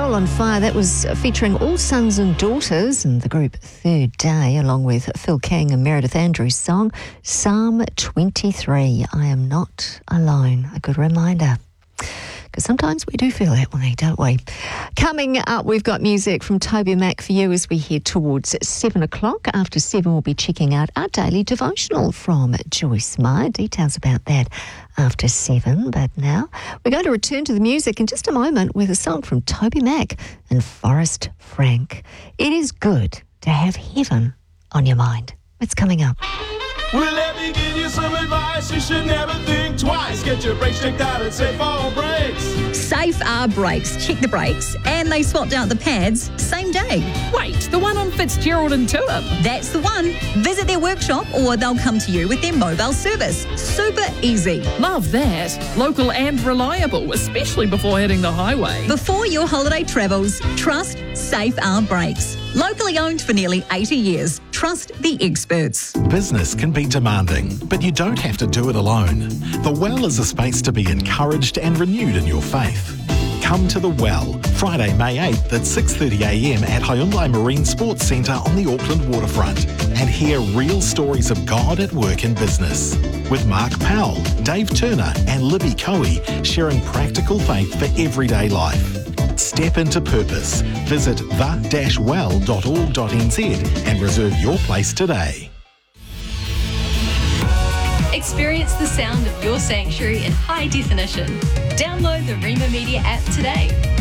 Soul on Fire. That was featuring All Sons and Daughters and the group Third Day, along with Phil King and Meredith Andrews' song, Psalm 23, I Am Not Alone. A good reminder. Because sometimes we do feel that way, don't we? Coming up, we've got music from Toby Mac for you as we head towards 7 o'clock. After 7, we'll be checking out our daily devotional from Joyce Meyer. Details about that after 7. But now we're going to return to the music in just a moment with a song from Toby Mac and Forrest Frank. It is good to have heaven on your mind. It's coming up. Well, let me give you some advice. You should never think twice. Get your brakes checked out at Safe R Brakes. Safe R Brakes. Check the brakes and they swapped out the pads same day. Wait, the one on Fitzgerald and Tuam? That's the one. Visit their workshop or they'll come to you with their mobile service. Super easy. Love that. Local and reliable, especially before hitting the highway. Before your holiday travels, trust Safe R Brakes. Locally owned for nearly 80 years. Trust the experts. Business can be demanding, but you don't have to do it alone. The Well is a space to be encouraged and renewed in your faith. Come to The Well, Friday, May 8th at 6:30am at Hyundai Marine Sports Centre on the Auckland waterfront and hear real stories of God at work in business. With Mark Powell, Dave Turner and Libby Coe sharing practical faith for everyday life. Step into purpose. Visit the-well.org.nz and reserve your place today. Experience the sound of your sanctuary in high definition. Download the Rima Media app today.